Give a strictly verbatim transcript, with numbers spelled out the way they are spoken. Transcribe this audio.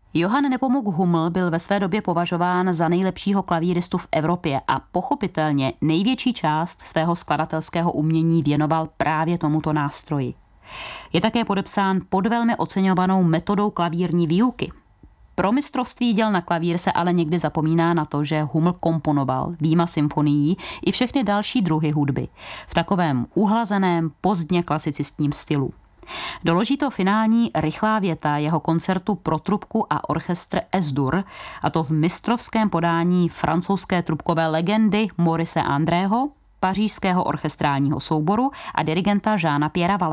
Johann Nepomuk Hummel byl ve své době považován za nejlepšího klavíristu v Evropě a pochopitelně největší část svého skladatelského umění věnoval právě tomuto nástroji. Je také podepsán pod velmi oceňovanou metodou klavírní výuky. Pro mistrovství děl na klavír se ale někdy zapomíná na to, že Hummel komponoval výjima symfonií i všechny další druhy hudby v takovém uhlazeném pozdně klasicistním stylu. Doloží to finální rychlá věta jeho koncertu pro trubku a orchestr Es-Dur, a to v mistrovském podání francouzské trubkové legendy Maurice Andrého, pařížského orchestrálního souboru a dirigenta Jeana Pierra Valléryho.